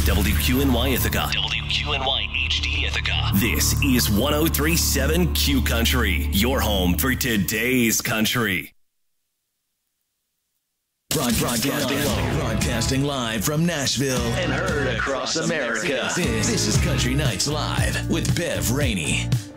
WQNY Ithaca. WQNY HD Ithaca. This is 103.7 Q Country, your home for today's country. Broadcasting live from Nashville and heard across America. This is Country Nights Live with Bev Rainey.